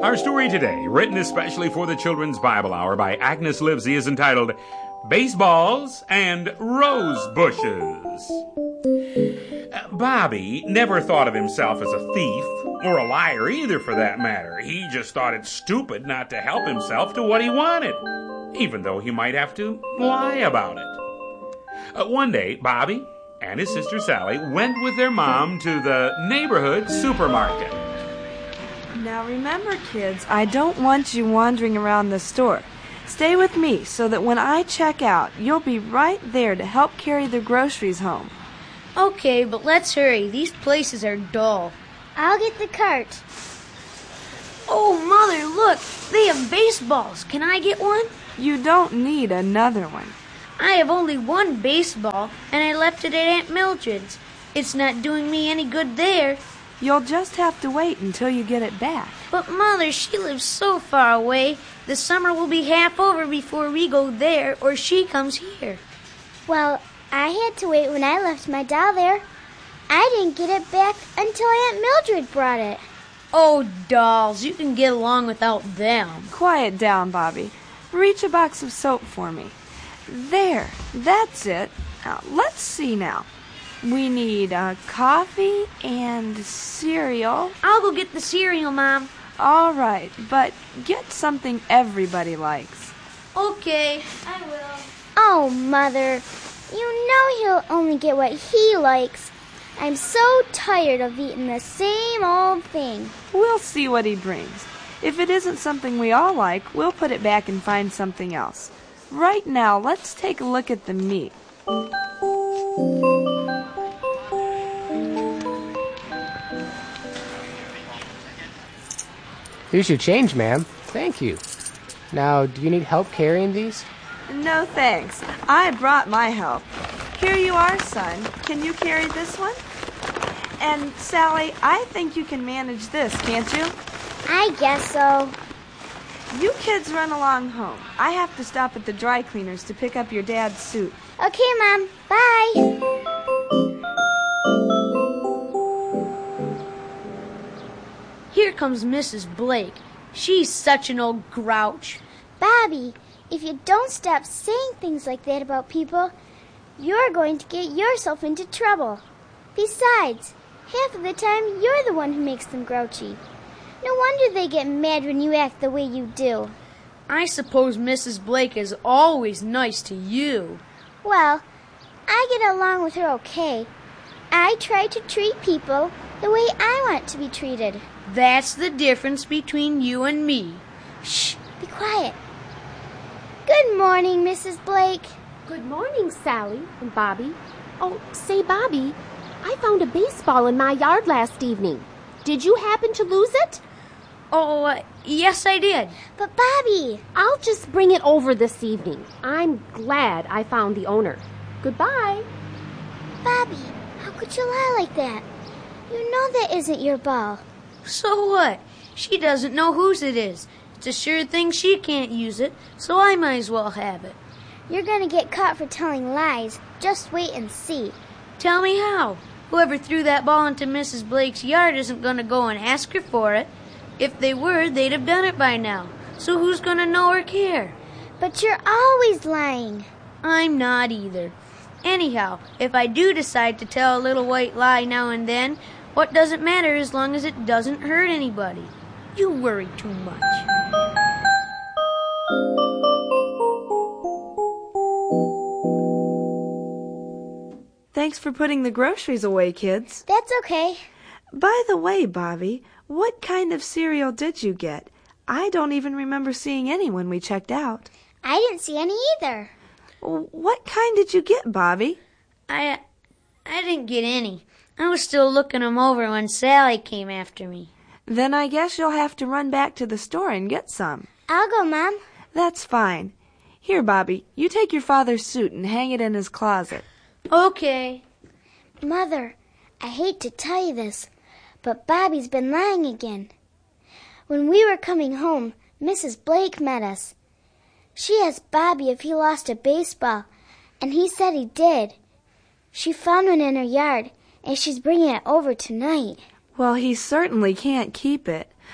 Our story today, written especially for the Children's Bible Hour by Agnes Livesey, is entitled Baseballs and Rose Bushes. Bobby never thought of himself as a thief, or a liar either for that matter. He just thought it stupid not to help himself to what he wanted, even though he might have to lie about it. One day, Bobby and his sister Sally went with their mom to the neighborhood supermarket. Now remember, kids, I don't want you wandering around the store. Stay with me so that when I check out, you'll be right there to help carry the groceries home. Okay, but let's hurry. These places are dull. I'll get the cart. Oh, Mother, look. They have baseballs. Can I get one? You don't need another one. I have only one baseball, and I left it at Aunt Mildred's. It's not doing me any good there. You'll just have to wait until you get it back. But, Mother, she lives so far away. The summer will be half over before we go there, or she comes here. Well, I had to wait when I left my doll there. I didn't get it back until Aunt Mildred brought it. Oh, dolls, you can get along without them. Quiet down, Bobby. Reach a box of soap for me. There, that's it. Now, let's see now. We need coffee and cereal. I'll go get the cereal, Mom. All right, but get something everybody likes. Okay, I will. Oh, Mother, you know he'll only get what he likes. I'm so tired of eating the same old thing. We'll see what he brings. If it isn't something we all like, we'll put it back and find something else. Right now, let's take a look at the meat. Here's your change, ma'am. Thank you. Now, do you need help carrying these? No, thanks. I brought my help. Here you are, son. Can you carry this one? And, Sally, I think you can manage this, can't you? I guess so. You kids run along home. I have to stop at the dry cleaners to pick up your dad's suit. Okay, Mom. Bye. Here comes Mrs. Blake. She's such an old grouch. Bobby, if you don't stop saying things like that about people, you're going to get yourself into trouble. Besides, half of the time you're the one who makes them grouchy. No wonder they get mad when you act the way you do. I suppose Mrs. Blake is always nice to you. Well, I get along with her okay. I try to treat people the way I want to be treated. That's the difference between you and me. Shh, be quiet. Good morning, Mrs. Blake. Good morning, Sally and Bobby. Oh, say, Bobby, I found a baseball in my yard last evening. Did you happen to lose it? Oh, yes, I did. But, Bobby... I'll just bring it over this evening. I'm glad I found the owner. Goodbye. Bobby, how could you lie like that? You know that isn't your ball. So what? She doesn't know whose it is. It's a sure thing she can't use it, so I might as well have it. You're going to get caught for telling lies. Just wait and see. Tell me how. Whoever threw that ball into Mrs. Blake's yard isn't going to go and ask her for it. If they were, they'd have done it by now. So who's going to know or care? But you're always lying. I'm not either. Anyhow, if I do decide to tell a little white lie now and then, what does it matter as long as it doesn't hurt anybody? You worry too much. Thanks for putting the groceries away, kids. That's okay. By the way, Bobby, what kind of cereal did you get? I don't even remember seeing any when we checked out. I didn't see any either. What kind did you get, Bobby? I didn't get any. I was still looking them over when Sally came after me. Then I guess you'll have to run back to the store and get some. I'll go, Mom. That's fine. Here, Bobby, you take your father's suit and hang it in his closet. Okay. Mother, I hate to tell you this, but Bobby's been lying again. When we were coming home, Mrs. Blake met us. She asked Bobby if he lost a baseball, and he said he did. She found one in her yard, and she's bringing it over tonight. Well, he certainly can't keep it.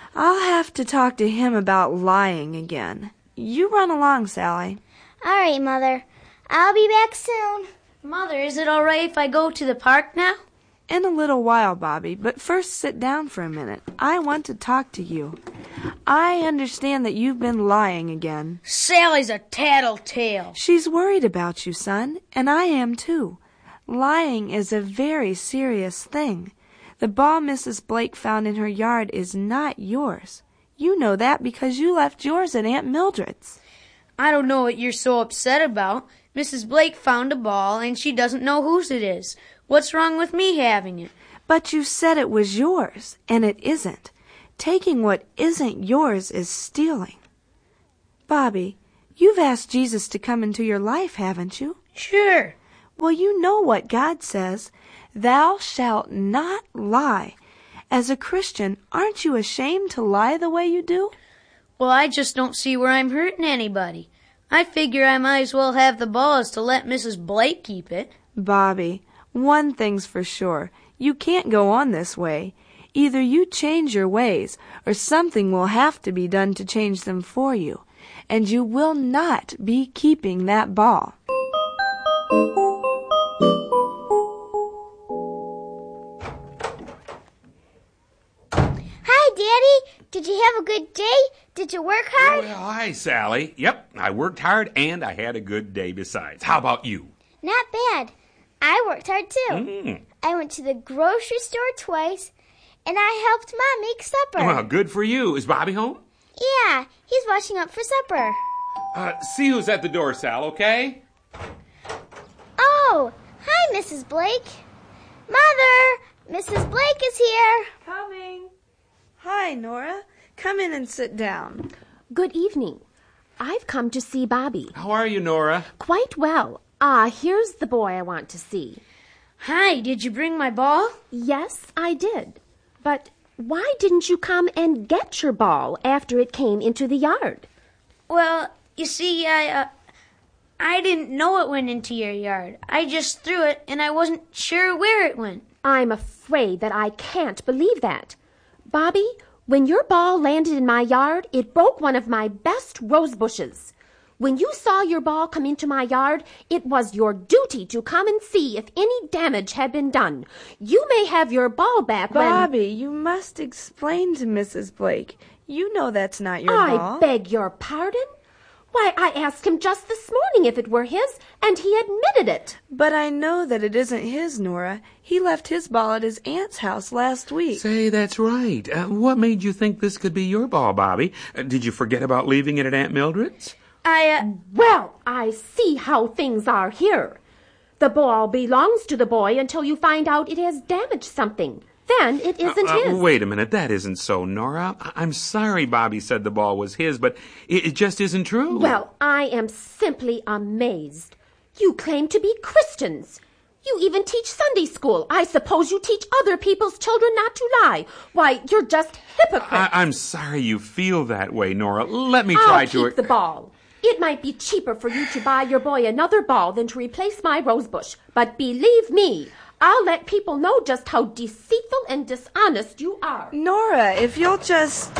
I'll have to talk to him about lying again. You run along, Sally. All right, Mother. I'll be back soon. Mother, is it all right if I go to the park now? In a little while, Bobby, but first sit down for a minute. I want to talk to you. I understand that you've been lying again. Sally's a tattletale. She's worried about you, son, and I am too. Lying is a very serious thing. The ball Mrs. Blake found in her yard is not yours. You know that because you left yours at Aunt Mildred's. I don't know what you're so upset about. Mrs. Blake found a ball, and she doesn't know whose it is. What's wrong with me having it? But you said it was yours, and it isn't. Taking what isn't yours is stealing. Bobby, you've asked Jesus to come into your life, haven't you? Sure. Well, you know what God says. Thou shalt not lie. As a Christian, aren't you ashamed to lie the way you do? Well, I just don't see where I'm hurting anybody. I figure I might as well have the balls to let Mrs. Blake keep it. Bobby, one thing's for sure. You can't go on this way. Either you change your ways, or something will have to be done to change them for you. And you will not be keeping that ball. Hi, Daddy. Did you have a good day? Did you work hard? Well, hi, Sally. Yep, I worked hard and I had a good day besides. How about you? Not bad. I worked hard, too. I went to the grocery store twice, and I helped Mom make supper. Well, good for you. Is Bobby home? Yeah, he's washing up for supper. See who's at the door, Sal, okay? Oh, hi, Mrs. Blake. Mother, Mrs. Blake is here. Coming. Hi, Nora. Come in and sit down. Good evening. I've come to see Bobby. How are you, Nora? Quite well. Here's the boy I want to see. Hi, did you bring my ball? Yes, I did. But why didn't you come and get your ball after it came into the yard? Well, you see, I didn't know it went into your yard. I just threw it, and I wasn't sure where it went. I'm afraid that I can't believe that. Bobby, when your ball landed in my yard, it broke one of my best rose bushes. When you saw your ball come into my yard, it was your duty to come and see if any damage had been done. You may have your ball back when... Bobby, you must explain to Mrs. Blake. You know that's not your ball. I beg your pardon? Why, I asked him just this morning if it were his, and he admitted it. But I know that it isn't his, Nora. He left his ball at his aunt's house last week. Say, that's right. What made you think this could be your ball, Bobby? Did you forget about leaving it at Aunt Mildred's? Well, I see how things are here. The ball belongs to the boy until you find out it has damaged something. Then it isn't his. Wait a minute, that isn't so, Nora. I'm sorry Bobby said the ball was his, but it just isn't true. Well, I am simply amazed. You claim to be Christians. You even teach Sunday school. I suppose you teach other people's children not to lie. Why, you're just hypocrites. I'm sorry you feel that way, Nora. Let me try to... I'll keep the ball. It might be cheaper for you to buy your boy another ball than to replace my rosebush. But believe me, I'll let people know just how deceitful and dishonest you are. Nora, if you'll just...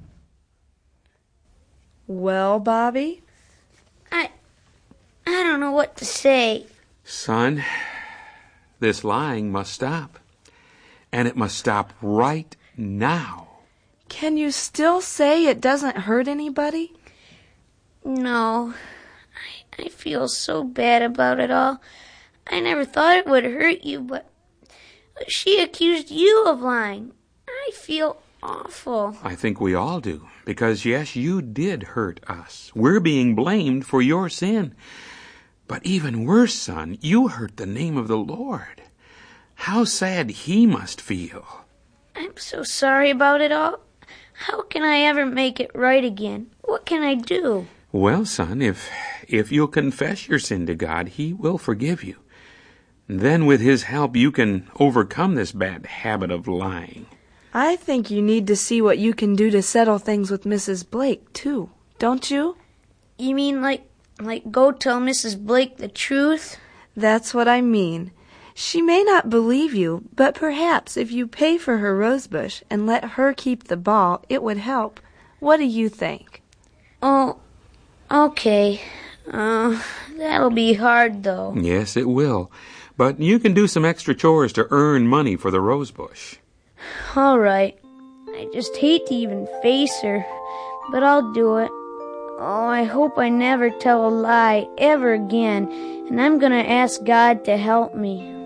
Well, Bobby? I don't know what to say. Son, this lying must stop. And it must stop right now. Can you still say it doesn't hurt anybody? No, I feel so bad about it all. I never thought it would hurt you, but she accused you of lying. I feel awful. I think we all do, because yes, you did hurt us. We're being blamed for your sin. But even worse, son, you hurt the name of the Lord. How sad he must feel. I'm so sorry about it all. How can I ever make it right again? What can I do? Well, son, if you'll confess your sin to God, he will forgive you. Then with his help, you can overcome this bad habit of lying. I think you need to see what you can do to settle things with Mrs. Blake, too. Don't you? You mean like go tell Mrs. Blake the truth? That's what I mean. She may not believe you, but perhaps if you pay for her rosebush and let her keep the ball, it would help. What do you think? Oh, okay. That'll be hard, though. Yes, it will. But you can do some extra chores to earn money for the rosebush. All right. I just hate to even face her, but I'll do it. Oh, I hope I never tell a lie ever again, and I'm gonna ask God to help me.